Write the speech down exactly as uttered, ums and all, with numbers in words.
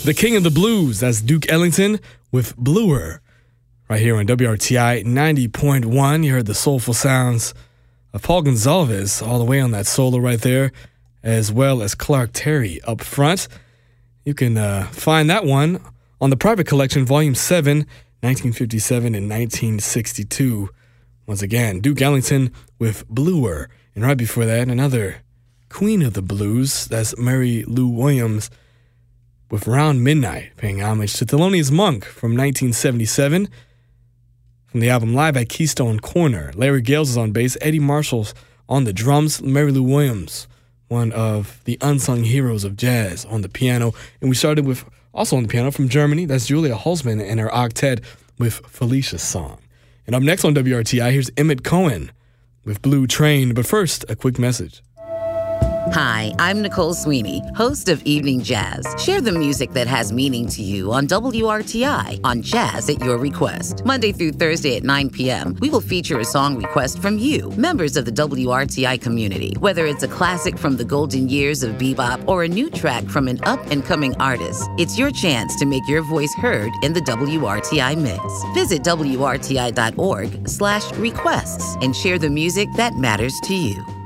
The King of the Blues, that's Duke Ellington with Bluer. Right here on W R T I ninety point one, you heard the soulful sounds of Paul Gonsalves all the way on that solo right there, as well as Clark Terry up front. You can uh, find that one on the Private Collection, Volume seven, nineteen fifty-seven and nineteen sixty-two. Once again, Duke Ellington with Bluer. And right before that, another Queen of the Blues, that's Mary Lou Williams with Round Midnight, paying homage to Thelonious Monk from nineteen seventy-seven. From the album Live at Keystone Corner, Larry Gales is on bass, Eddie Marshall's on the drums, Mary Lou Williams, one of the unsung heroes of jazz, on the piano. And we started with, also on the piano from Germany, that's Julia Holzman and her octet with Felicia's Song. And up next on W R T I, here's Emmett Cohen with Blue Train. But first, a quick message. Hi, I'm Nicole Sweeney, host of Evening Jazz. Share the music that has meaning to you on W R T I on Jazz at Your Request. Monday through Thursday at nine p.m., we will feature a song request from you, members of the W R T I community. Whether it's a classic from the golden years of bebop or a new track from an up-and-coming artist, it's your chance to make your voice heard in the W R T I mix. Visit W R T I dot org slash requests and share the music that matters to you.